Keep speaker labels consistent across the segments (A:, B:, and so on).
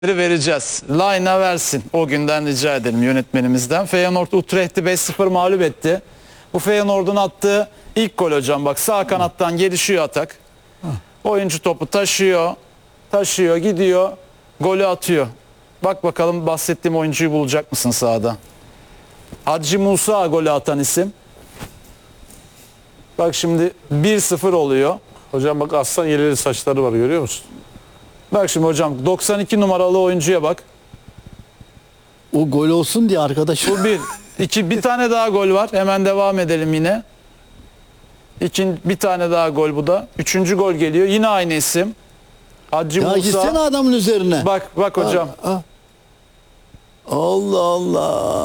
A: vereceğiz. Line'a versin. O günden rica edelim yönetmenimizden. Feyenoord Utrecht'i 5-0 mağlup etti. Bu Feyenoord'un attığı ilk gol hocam. Bak sağ kanattan gelişiyor atak. Oyuncu topu taşıyor. Taşıyor gidiyor. Golü atıyor. Bak bakalım bahsettiğim oyuncuyu bulacak mısın sahada? Hacı Musa golü atan isim. Bak şimdi 1-0 oluyor.
B: Hocam bak aslan yeleli saçları var, görüyor musun?
A: Bak şimdi hocam 92 numaralı oyuncuya bak.
C: O gol olsun diye arkadaş.
A: Bu bir. Bir tane daha gol var. Hemen devam edelim yine. Bir tane daha gol bu da. Üçüncü gol geliyor. Yine aynı isim. Hacı
C: Ya
A: Musa.
C: gitsene adamın üzerine.
A: Bak hocam.
C: Allah Allah.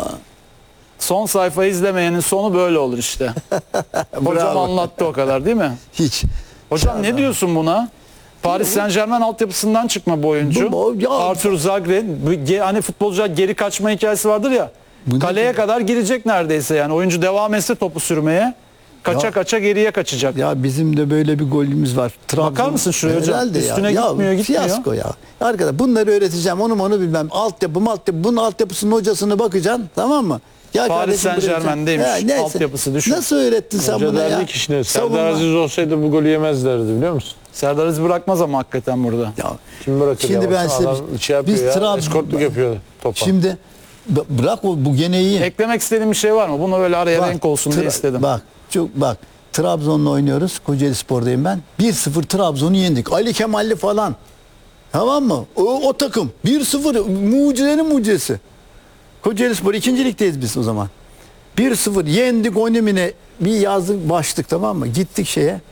A: Son sayfayı izlemeyenin sonu böyle olur işte. Hocam
C: Bravo.
A: anlattı o kadar değil mi?
C: Hiç.
A: Hocam ne diyorsun buna? Paris Saint-Germain altyapısından çıkma bu oyuncu.
C: Ya-
A: Arthur Zagre. Hani futbolcular geri kaçma hikayesi vardır ya.
C: Bu ne
A: Kaleye
C: ki?
A: kadar girecek neredeyse yani. Oyuncu devam etse topu sürmeye. Kaça
C: Ya-
A: kaça geriye kaçacak.
C: Ya bizim de böyle bir golümüz var.
A: Bakar mısın şuraya hocam?
C: Herhalde
A: Üstüne gitmiyor.
C: Fiyasko ya. Arkadaş bunları öğreteceğim. Onu bilmem. Bunun altyapısının hocasına bakacaksın. Tamam mı? Ya
A: Paris
C: kardeşim buraya
A: Saint-Germain'deymiş.
C: sen- neyse.
A: Altyapısı düşün.
C: Nasıl öğrettin sen
B: Hoca
C: bunu ya?
B: derdi ki şimdi Serdar
C: Savunma.
B: Aziz olsaydı bu golü yemezlerdi, biliyor musun?
A: Serdar Aziz bırakmaz ama hakikaten burada.
C: Ya,
B: Kim bırakır
C: Şimdi
B: ya?
C: ben
B: Baksana
C: size
B: adam şey yapıyor
C: biz
B: ya,
C: Trabzon-
B: eskortluk yapıyor topa.
C: Şimdi bırak bu gene iyi.
A: Eklemek istediğim bir şey var mı? Bunu böyle araya
C: Bak,
A: renk olsun diye istedim.
C: Bak Trabzon'la oynuyoruz. Kocaeli Spor'dayım ben. 1-0 Trabzon'u yendik. Ali Kemalli falan. Tamam mı? O takım 1-0 mucizenin mucizesi. Kocaeli Spor 2. ligdeyiz biz o zaman. 1-0 yendik oynamine bir yazdık başlık, tamam mı? Gittik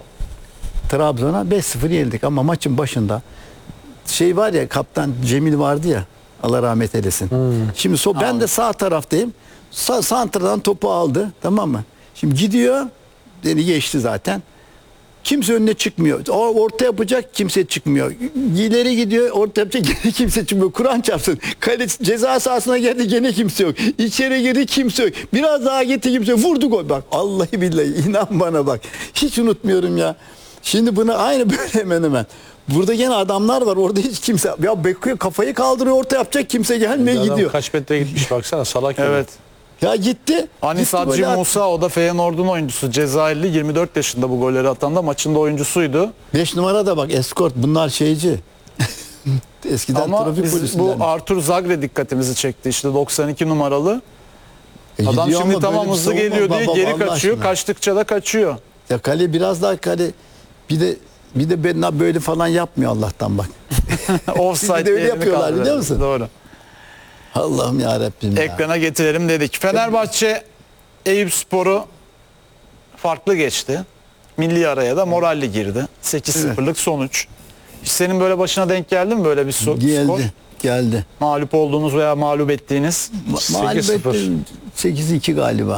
C: Trabzon'a 5-0 yenildik ama maçın başında var ya, kaptan Cemil vardı ya, Allah rahmet eylesin. Şimdi ben de sağ taraftayım. Santradan topu aldı, tamam mı? Şimdi gidiyor, beni geçti zaten. Kimse önüne çıkmıyor. Orta yapacak, kimse çıkmıyor. İleri gidiyor, orta yapacak, gene kimse çıkmıyor. Kur'an çarpsın. Kale ceza sahasına geldi, gene kimse yok. İçeri girdi, kimse yok. Biraz daha gitti, kimse yok. Vurdu gol. Bak Allahi billahi, inan bana bak. Hiç unutmuyorum ya. Şimdi bunu aynı böyle hemen. Burada gene adamlar var. Orada hiç kimse. Ya bekliyor, kafayı kaldırıyor, orta yapacak, kimse gelmiyor,
B: Adam
C: gidiyor.
B: kaç metre gitmiş baksana, salak ya.
A: Evet.
C: Ya gitti.
A: Anis
C: gitti,
A: Hacı
C: böyle attı.
A: Musa, o da Feyenoord'un oyuncusu. Cezayirli, 24 yaşında bu golleri atan da maçın da oyuncusuydu.
C: 5 numara da bak, eskort. Bunlar şeyci. Eskiden
A: Ama
C: trafik
A: biz
C: polisinden.
A: bu Arthur Zagre dikkatimizi çekti. İşte 92 numaralı. Adam
C: Gidiyor
A: şimdi
C: ama
A: tamam
C: böyle bir
A: hızlı
C: savunma,
A: geliyor diye
C: baba,
A: geri
C: Allah
A: kaçıyor.
C: aşkına.
A: Kaçtıkça da kaçıyor.
C: Ya kale biraz daha bir de ben böyle falan yapmıyor Allah'tan bak.
A: Offside
C: Bir de öyle
A: yerini
C: yapıyorlar,
A: kaldırdı.
C: biliyor musun?
A: Doğru.
C: Allah'ım ya Rabbim ya.
A: Ekrana getirelim dedik. Fenerbahçe Eyüpspor'u farklı geçti. Milli araya da moralli girdi. 8-0'lık sonuç. Hiç senin böyle başına denk geldi mi böyle bir skor?
C: Geldi.
A: Mağlup olduğunuz veya mağlup ettiğiniz?
C: Mağlup
B: 8-0.
C: ettim. 8-2 galiba.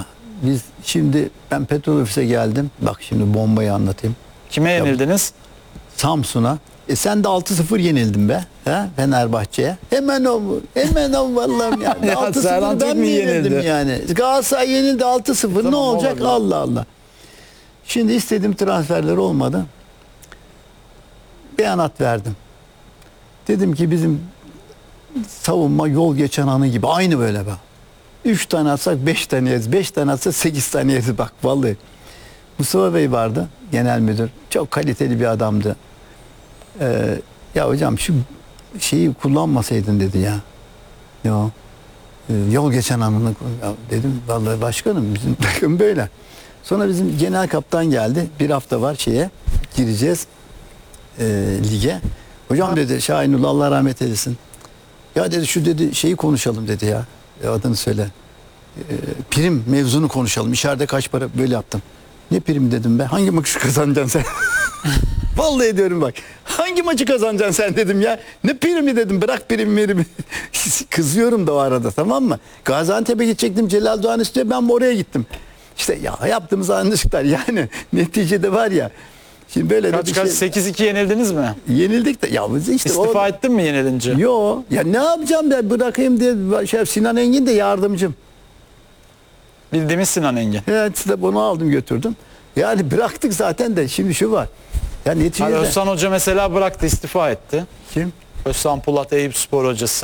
C: Ben Petrol Ofis'e geldim. Bak şimdi bombayı anlatayım.
A: Kime yenildiniz?
C: Samsun'a. Sen de 6-0 yenildin be. He? Fenerbahçe'ye. Hemen o vallahi yani.
A: Ya
C: 6-0
A: Serhan
C: ben
A: Türk
C: mi
A: mü
C: yenildim
A: yenildi?
C: yani? Galatasaray yenildi 6-0.
A: Tamam,
C: ne olacak?
A: olmadı.
C: Allah Allah. Şimdi istediğim transferler olmadı. Beyanat verdim. Dedim ki bizim savunma yol geçen anı gibi. Aynı böyle bak. 3 tane atsak 5 tane yeriz. 5 tane atsak 8 tane yeriz bak vallahi. Mustafa Bey vardı, genel müdür. Çok kaliteli bir adamdı. Ya hocam şu şeyi kullanmasaydın dedi ya. Ya yol geçen anını dedim, vallahi başkanım bizim takım böyle. Sonra bizim genel kaptan geldi. Bir hafta var gireceğiz lige. Hocam dedi, Şahinullah Allah rahmet eylesin. Ya dedi şu dedi şeyi konuşalım dedi ya. Adını söyle. Prim mevzunu konuşalım. İçeride kaç para, böyle yaptım. Ne prim dedim be? Hangi maçı kazanacaksın sen? Vallahi diyorum bak. Hangi maçı kazanacaksın sen dedim ya. Ne primi dedim. Bırak primi. Kızıyorum da o arada, tamam mı? Gaziantep'e gidecektim. Celal Doğan istiyor. Ben oraya gittim. İşte ya yaptığımız yanlışlıklar. Yani neticede var ya. Şimdi böyle
A: Kaç 8-2 yenildiniz mi?
C: yenildik de. Ya işte
A: İstifa ettin mi yenilince?
C: Yo. Ya ne yapacağım ben, bırakayım diye. Sinan Engin de yardımcım.
A: Bildiğimiz Sinan Engin.
C: Evet, işte bunu aldım götürdüm. Yani bıraktık zaten de şimdi şu var. Ya
A: Hani
C: neticede
A: Özcan Hoca mesela bıraktı, istifa etti.
C: kim?
A: Özcan Pulat Eyüpspor hocası.